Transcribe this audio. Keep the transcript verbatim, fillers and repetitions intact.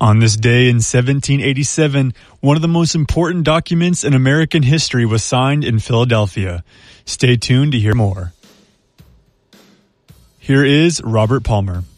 On this day in seventeen eighty-seven, one of the most important documents in American history was signed in Philadelphia. Stay tuned to hear more. Here is Robert Palmer.